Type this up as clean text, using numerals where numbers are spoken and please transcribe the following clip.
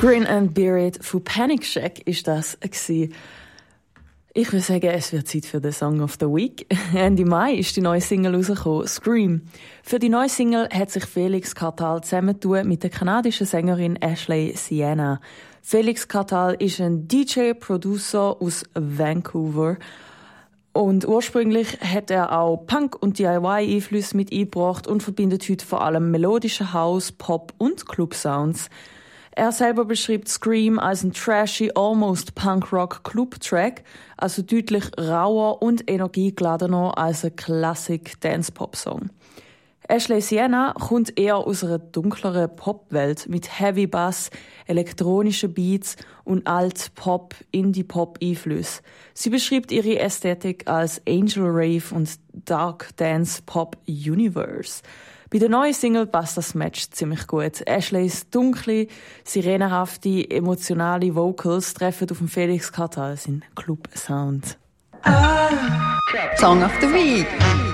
Grin and Bear It von Panic Shack ist das gewesen. Ich würde sagen, es wird Zeit für den Song of the Week. Ende Mai ist die neue Single rausgekommen, Scream. Für die neue Single hat sich Felix Cartal zusammengetan mit der kanadischen Sängerin Ashley Sienna. Felix Cartal ist ein DJ-Producer aus Vancouver. Und ursprünglich hat er auch Punk- und DIY-Einflüsse mit eingebracht und verbindet heute vor allem melodische House-, Pop- und Club-Sounds. Er selber beschreibt Scream als ein trashy, almost Punk-Rock-Club-Track, also deutlich rauer und energiegeladener als ein Classic-Dance-Pop-Song. Ashley Sienna kommt eher aus einer dunkleren Popwelt mit Heavy Bass, elektronischen Beats und Alt-Pop, Indie-Pop-Einflüssen. Sie beschreibt ihre Ästhetik als Angel Rave und Dark Dance Pop Universe. Bei der neuen Single passt das Match ziemlich gut. Ashleys dunkle, sirenenhafte, emotionale Vocals treffen auf dem Felix Cartal seinen Club-Sound. Song of the Week.